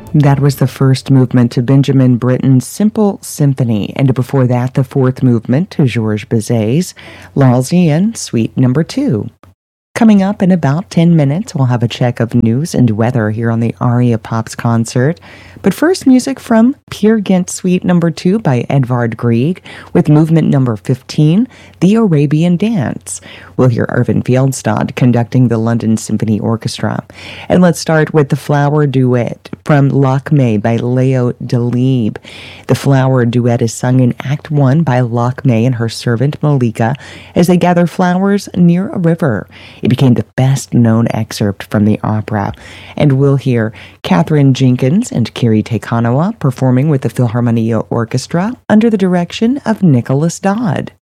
That was the first movement to Benjamin Britten's Simple Symphony, and before that, the fourth movement to Georges Bizet's L'Arlésienne Suite Number 2. Coming up in about 10 minutes, we'll have a check of news and weather here on the Aria Pops concert. But first, music from Peer Gynt Suite Number 2 by Edvard Grieg with movement number 15, The Arabian Dance. We'll hear Irvin Fjeldstad conducting the London Symphony Orchestra. And let's start with the Flower Duet from Lakmé by Leo Delibes. The Flower Duet is sung in Act 1 by Lakmé and her servant Malika as they gather flowers near a river. It became the best-known excerpt from the opera. And we'll hear Catherine Jenkins and Kiri Te Kanawa performing with the Philharmonia Orchestra under the direction of Nicholas Dodd.